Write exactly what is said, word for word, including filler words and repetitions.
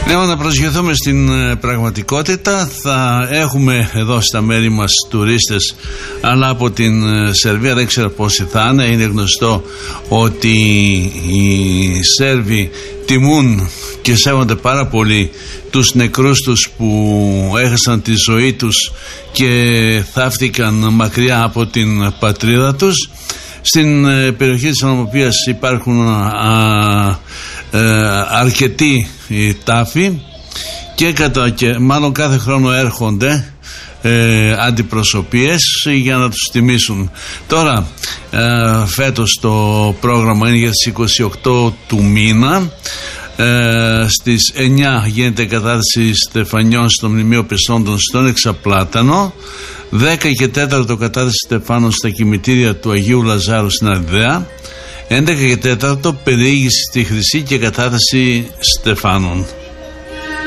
Ναι, να προσγειωθούμε στην πραγματικότητα. Θα έχουμε εδώ στα μέρη μας τουρίστες, αλλά από την Σερβία, δεν ξέρω πόσοι θα είναι. Είναι γνωστό ότι οι Σέρβοι τιμούν και σέβονται πάρα πολύ τους νεκρούς τους που έχασαν τη ζωή τους και θαύτηκαν μακριά από την πατρίδα τους. Στην περιοχή της Ανομοπίας υπάρχουν α, ε, αρκετοί τάφοι και, κατα, και μάλλον κάθε χρόνο έρχονται ε, αντιπροσωπείες για να τους τιμήσουν. Τώρα ε, φέτος το πρόγραμμα είναι για τις είκοσι οκτώ του μήνα. Ε, στις εννιά γίνεται κατάθεση στεφανιών στο Μνημείο Πεσόντων στον Εξαπλάτανο. δέκα και τέσσερα κατάθεση στεφάνων στα κημητήρια του Αγίου Λαζάρου στην Αριδαία. έντεκα και τέσσερα περιήγηση στη Χρυσή και κατάθεση στεφάνων.